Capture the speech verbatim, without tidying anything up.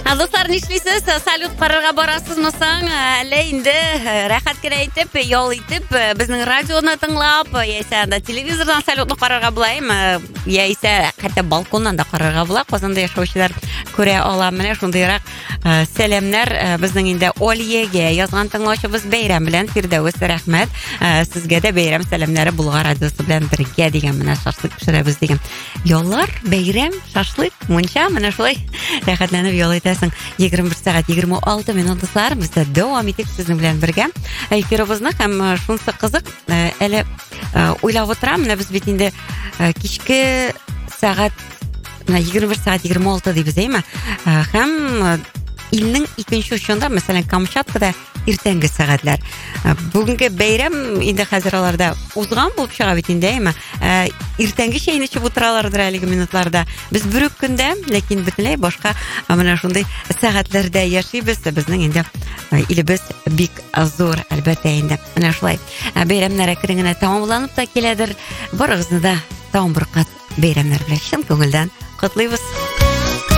Достар, нишлисез? Салют карарга барасызмысың? Әле инде рәхәт кенә итеп, ял итеп, безнең радионы тыңлап, яисә анда телевизордан салютны карарга булаймы? Яисә хәтта балконнан да карарга була. Казанда яшәүчеләр күрә ала. Менә шундыйрак сәламнәр безнең инде Олиягә язган тыңлаучыбыз Бәйрәм белән Фирдәвес, рәхмәт. Сезгә дә Бәйрәм сәламнәре Булгар радиосы белән бергә дигән менә шашлык пешерәбез дигән. Яллар, Бәйрәм, шашлык, мунча, менә шулай рәхәтләнеп ял итәсең. егерме бер сәгать егерме алты минутлар бездә дәвам итик сезнең белән бергә. Эфирыбызны һәм шунысы кызык, әле уйлап утырам, менә без бит инде кичке сәгать егерме бер сәгать егерме алты дибез, әйме? Һәм илнең икенче учында, мәсәлән, Камчаткада иртәнге сәгатьләр. Бүгенге бәйрәм инде хәзер аларда узган булып чыга бит инде, әйме? Иртәнге чәйне эчеп утыралардыр әлеге минутларда. Без бер үк көндә, ләкин бөтенләй башка менә шундый сәгатьләрдә яшибез. Безнең инде илебез бик зур, әлбәттә инде. Менә шулай. Бәйрәмнәр әкрен-генә тәмамланып та киләдер. Барыгызны да тагын бер кат бәйрәмнәр белән чын күңелдән котлыйбыз.